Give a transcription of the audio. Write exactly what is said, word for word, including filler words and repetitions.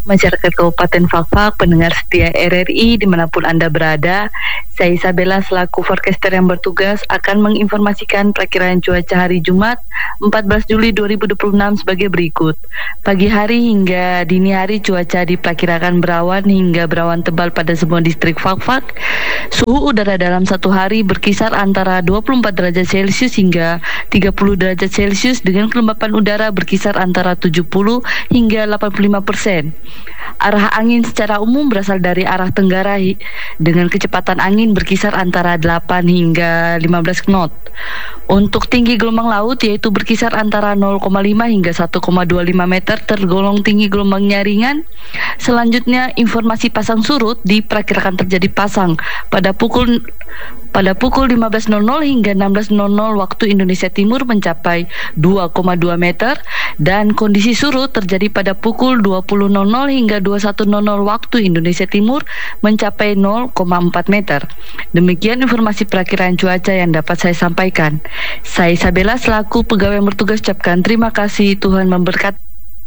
Masyarakat Kabupaten Fakfak, pendengar setia R R I dimanapun Anda berada, saya Isabella selaku forecaster yang bertugas akan menginformasikan perakiraan cuaca hari Jumat empat belas Juli dua ribu dua puluh enam sebagai berikut. Pagi hari hingga dini hari cuaca diperkirakan berawan hingga berawan tebal pada semua distrik Fakfak. Suhu udara dalam satu hari berkisar antara dua puluh empat derajat Celcius hingga tiga puluh derajat Celcius dengan kelembapan udara berkisar antara tujuh puluh hingga delapan puluh lima persen. Arah angin secara umum berasal dari arah tenggara dengan kecepatan angin berkisar antara delapan hingga lima belas knot. Untuk tinggi gelombang laut yaitu berkisar antara nol koma lima hingga satu koma dua lima meter, tergolong tinggi gelombangnya ringan. Selanjutnya informasi pasang surut diperkirakan terjadi pasang pada pukul pada pukul lima belas nol nol hingga enam belas nol nol waktu Indonesia Timur mencapai dua koma dua meter, dan kondisi surut terjadi pada pukul dua puluh nol nol hingga dua puluh satu nol nol waktu Indonesia Timur mencapai nol koma empat meter. Demikian informasi perakiraan cuaca yang dapat saya sampaikan. Saya Isabella selaku pegawai yang bertugas ucapkan terima kasih, Tuhan memberkati.